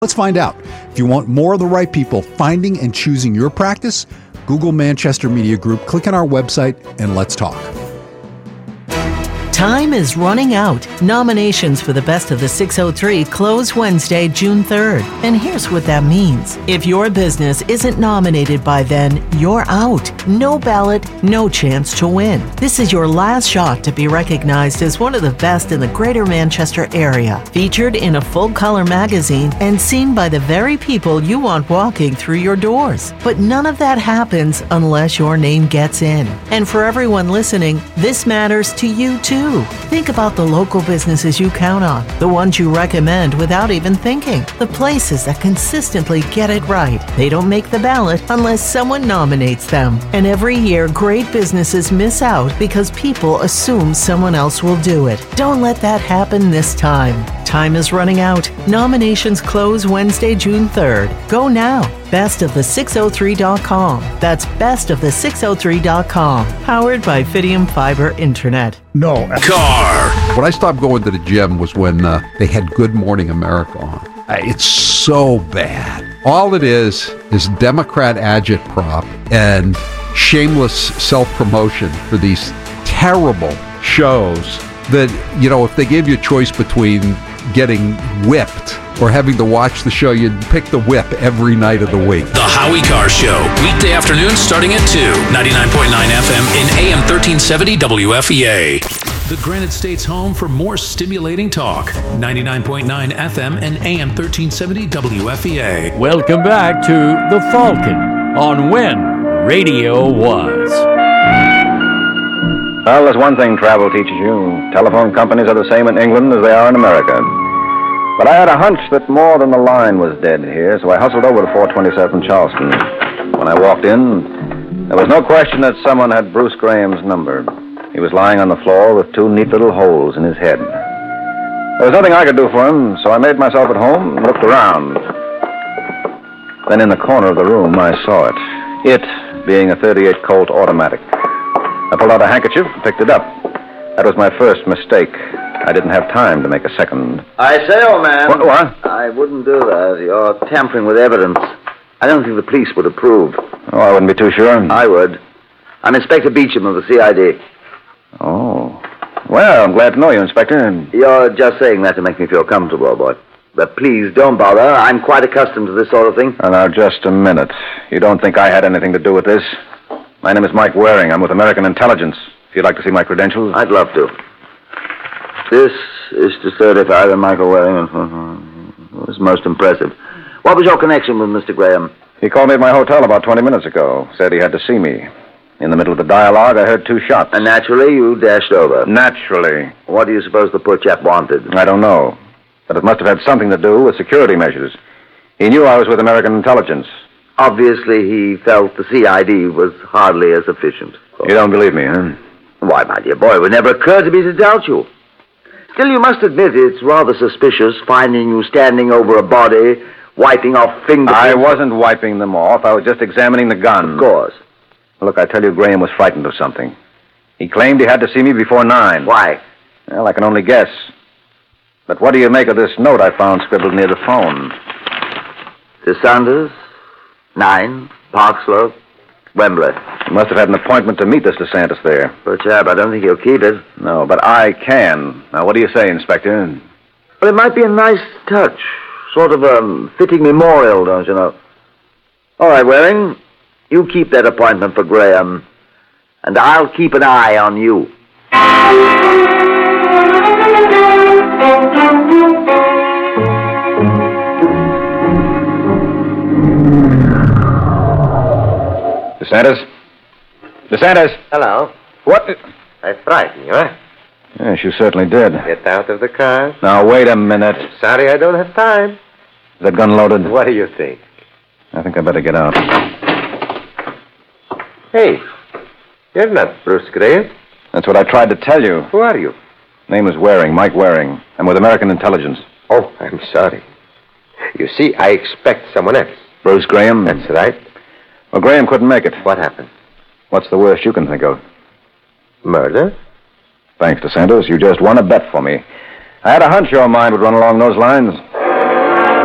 Let's find out. If you want more of the right people finding and choosing your practice, Google Manchester Media Group, click on our website, and let's talk. Time is running out. Nominations for the Best of the 603 close Wednesday, June 3rd. And here's what that means. If your business isn't nominated by then, you're out. No ballot, no chance to win. This is your last shot to be recognized as one of the best in the greater Manchester area. Featured in a full-color magazine and seen by the very people you want walking through your doors. But none of that happens unless your name gets in. And for everyone listening, this matters to you too. Think about the local businesses you count on, the ones you recommend without even thinking, the places that consistently get it right. They don't make the ballot unless someone nominates them. And every year, great businesses miss out because people assume someone else will do it. Don't let that happen this time. Time is running out. Nominations close Wednesday, June 3rd. Go now. Bestofthe603.com. That's bestofthe603.com. Powered by Fidium Fiber Internet. No. Car. When I stopped going to the gym was when they had Good Morning America on. It's so bad. All it is Democrat agitprop and shameless self-promotion for these terrible shows that, you know, if they gave you a choice between getting whipped or having to watch the show, you'd pick the whip every night of the week. The Howie Carr Show, weekday afternoons starting at 2, 99.9 FM in AM 1370 WFEA. The Granite State's home for more stimulating talk. 99.9 FM and AM 1370 WFEA. Welcome back to The Falcon on When Radio Was. Well, there's one thing travel teaches you. Telephone companies are the same in England as they are in America. But I had a hunch that more than the line was dead here, so I hustled over to 427 Charleston. When I walked in, there was no question that someone had Bruce Graham's number. He was lying on the floor with two neat little holes in his head. There was nothing I could do for him, so I made myself at home and looked around. Then in the corner of the room, I saw it. It being a .38 Colt automatic. I pulled out a handkerchief and picked it up. That was my first mistake. I didn't have time to make a second. I say, old man. What? I wouldn't do that. You're tampering with evidence. I don't think the police would approve. Oh, I wouldn't be too sure. I would. I'm Inspector Beecham of the CID. Oh. Well, I'm glad to know you, Inspector. You're just saying that to make me feel comfortable, old boy. But please, don't bother. I'm quite accustomed to this sort of thing. Now, just a minute. You don't think I had anything to do with this? My name is Mike Waring. I'm with American Intelligence. If you'd like to see my credentials. I'd love to. This is to certify that Michael Waring was most impressive. What was your connection with Mr. Graham? He called me at my hotel about 20 minutes ago. Said he had to see me. In the middle of the dialogue, I heard two shots. And naturally, you dashed over. Naturally. What do you suppose the poor chap wanted? I don't know. But it must have had something to do with security measures. He knew I was with American Intelligence. Obviously, he felt the CID was hardly as efficient. You don't believe me, huh? Why, my dear boy, it would never occur to me to doubt you. Still, you must admit it's rather suspicious finding you standing over a body, wiping off fingerprints. I wasn't wiping them off. I was just examining the gun. Of course. Look, I tell you, Graham was frightened of something. He claimed he had to see me before 9. Why? Well, I can only guess. But what do you make of this note I found scribbled near the phone? To Saunders, 9, Park Slope, Wembley. He must have had an appointment to meet this DeSantis there. Poor chap, I don't think he'll keep it. No, but I can. Now, what do you say, Inspector? Well, it might be a nice touch. Sort of a fitting memorial, don't you know? All right, Waring. You keep that appointment for Graham, and I'll keep an eye on you. DeSantis? DeSantis! Hello. What? I frightened you, huh? Yes, you certainly did. Get out of the car. Now, wait a minute. Sorry, I don't have time. Is that gun loaded? What do you think? I think I better get out. Hey, you're not Bruce Graham. That's what I tried to tell you. Who are you? Name is Waring, Mike Waring. I'm with American Intelligence. Oh, I'm sorry. You see, I expect someone else. Bruce Graham? That's right. Well, Graham couldn't make it. What happened? What's the worst you can think of? Murder? Thanks, DeSantis. You just won a bet for me. I had a hunch your mind would run along those lines.